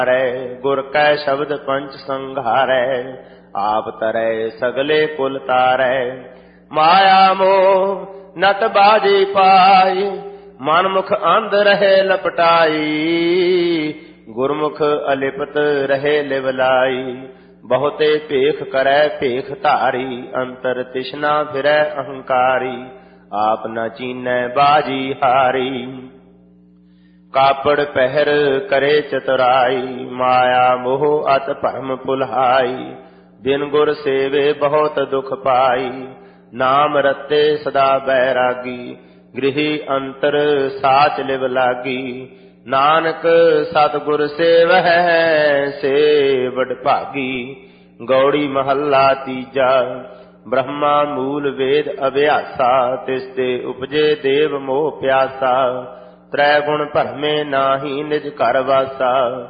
गुर कै शब्द पंच संघारै, आप तरै सगले कुल तारै। माया मोह नत बाजी पाई, मन मुख अंध रहे लपटाई। गुरमुख अलिपत रहे लिवलाई, बहुते भेख करै भेख धारी। अंतर तिष्णा फिरै अहंकारी, आप न चीनै बाजी हारी। कापड़ पहर करे चतुराई, माया मोह अत भरम भुलाई। बिन गुर सेवे बहुत दुख पाई, नाम रते सदा बैरागी। गृही अंतर साच लिव लागी, नानक सतगुर सेवह से बड़ भागी। गौड़ी महला तीजा, ब्रह्मा मूल वेद अभ्यासा। तिसते उपजे देव मोह प्यासा, त्रै गुण भरमे नाही निज घर वासा।